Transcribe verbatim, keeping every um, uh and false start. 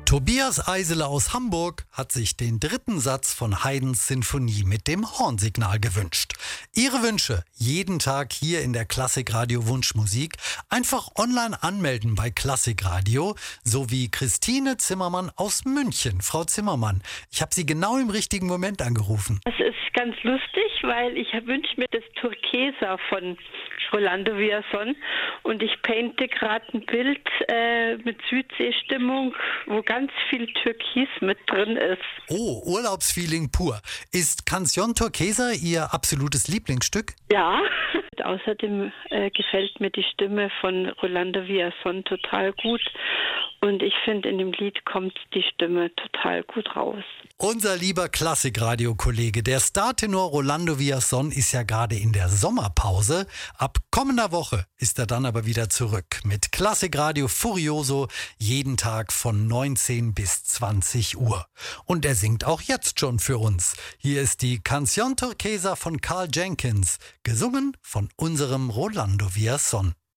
Tobias Eisele aus Hamburg hat sich den dritten Satz von Haydns Sinfonie mit dem Hornsignal gewünscht. Ihre Wünsche jeden Tag hier in der Klassikradio Wunschmusik einfach online anmelden bei Klassikradio, sowie Christine Zimmermann aus München. Frau Zimmermann, ich habe Sie genau im richtigen Moment angerufen. Das ist ganz lustig, weil ich wünsche mir das Turquesa von Rolando Villazón und ich painte gerade ein Bild äh, mit Südseestimmung, wo ganz viel Türkis mit drin ist. Oh, Urlaubsfeeling pur. Ist Canción Turquesa Ihr absolutes Lieblingsstück? Ja. Außerdem äh, gefällt mir die Stimme von Rolando Villazón total gut und ich finde, in dem Lied kommt die Stimme total gut raus. Unser lieber Klassikradio-Kollege, der Startenor Rolando Villazón, ist ja gerade in der Sommerpause. Ab kommender Woche ist er dann aber wieder zurück mit Klassikradio Furioso jeden Tag von neunzehn bis zwanzig Uhr. Und er singt auch jetzt schon für uns. Hier ist die Canción Turquesa von Carl Jenkins, gesungen von unserem Rolando Villazón.